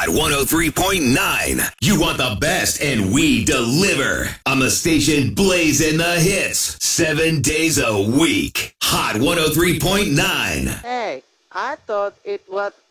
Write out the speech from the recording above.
Hot 103.9. You want the best, and we deliver. On the station blazing the hits 7 days a week. Hot 103.9. Hey, I thought it was